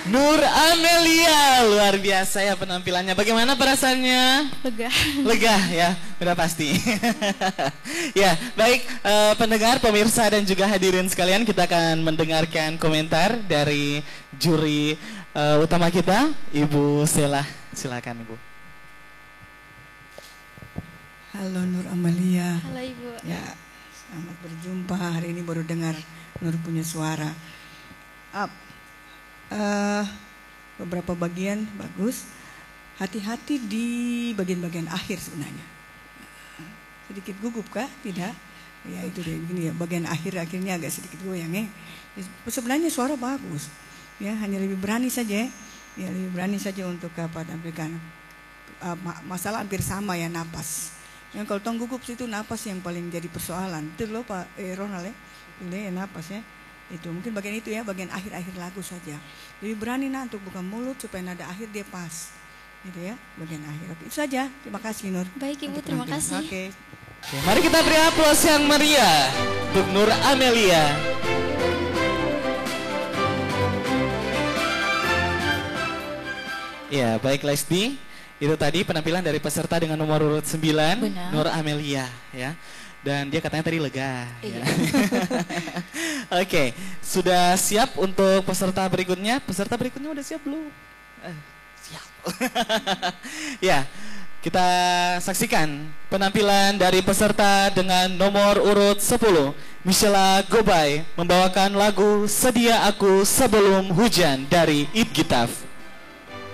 Nur Amelia, luar biasa ya penampilannya. Bagaimana perasaannya? Lega. Lega ya, udah pasti. Ya, baik pendengar, pemirsa dan juga hadirin sekalian, kita akan mendengarkan komentar dari juri utama kita, Ibu Sela. Silakan Ibu. Halo Nur Amelia. Halo Ibu. Ya, selamat berjumpa. Hari ini baru dengar Nur punya suara. Beberapa bagian bagus. Hati-hati di bagian-bagian akhir sebenarnya. Sedikit gugup kah? Tidak. Ya itu deh begini ya. Bagian akhirnya agak sedikit goyang ya. Sebenarnya suara bagus. Ya hanya lebih berani saja. Ya lebih berani saja untuk tampilkan. Masalah hampir sama ya, napas. Yang kalau tong gugup itu napas yang paling jadi persoalan. Itu loh Pak Ronald ya. Ini napas ya. Itu mungkin bagian itu ya, bagian akhir-akhir lagu saja. Lebih berani untuk buka mulut supaya nada akhir dia pas. Gitu ya, bagian akhir. Oke, itu saja. Terima kasih Nur. Baik Ibu, terima kasih. Oke. Mari kita beri aplaus yang meriah untuk Nur Amelia. Ya, baik Lesti. Itu tadi penampilan dari peserta dengan nomor urut 9, Benar. Nur Amelia ya. Dan dia katanya tadi lega. Iya. Ya. Oke, sudah siap untuk peserta berikutnya? Peserta berikutnya udah siap belum? Siap. Ya, kita saksikan penampilan dari peserta dengan nomor urut 10, Michela Gobay, membawakan lagu Sedia Aku Sebelum Hujan dari It Gitaf.